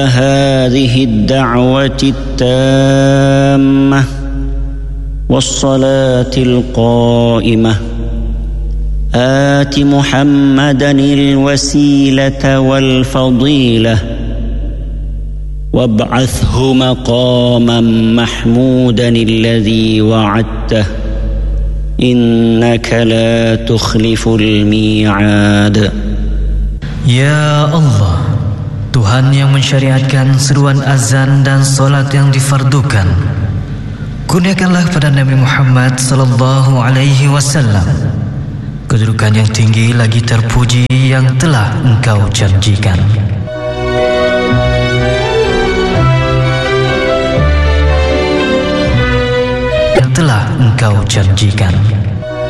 هذه الدعوة التامة والصلاة القائمة آت محمدا الوسيلة والفضيلة وابعثه مقاما محمودا الذي وعدته إنك لا تخلف الميعاد. Ya Allah, Tuhan yang mensyariatkan seruan azan dan solat yang difardukan, kurniakanlah pada Nabi Muhammad sallallahu alaihi wasallam kedudukan yang tinggi lagi terpuji yang telah Engkau janjikan. Yang telah Engkau janjikan.